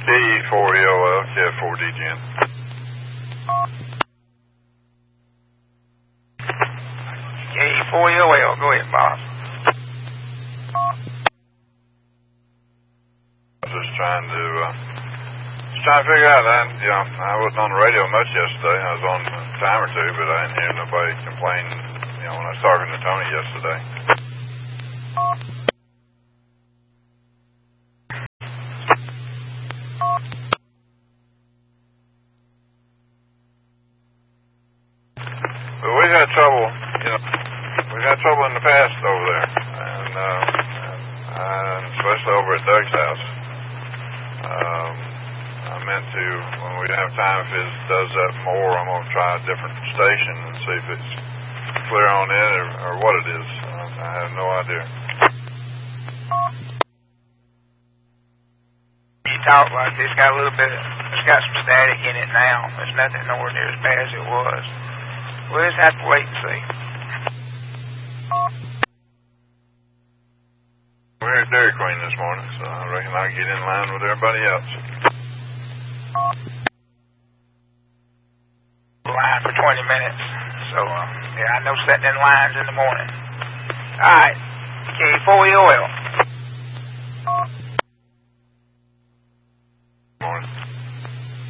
KE4EOL, KF4DGN. KE4EOL, go ahead, Bob. Just trying to figure out. I wasn't on the radio much yesterday. I was on a time or two, but I didn't hear nobody complain. When I was talking to Tony yesterday. But we've had trouble. We've had trouble in the past over there, and especially over at Doug's house. I meant to, when we have time, if it does that more, I'm going to try a different station and see if it's clear on it or what it is. I have no idea. You talk like it's got a little bit, it's got some static in it now. It's nothing nowhere near as bad as it was. We'll just have to wait and see. We're at Dairy Queen this morning, so I reckon I'll get in line with everybody else. Line for 20 minutes. So, I know setting in lines in the morning. All right. KE4EOL. Morning.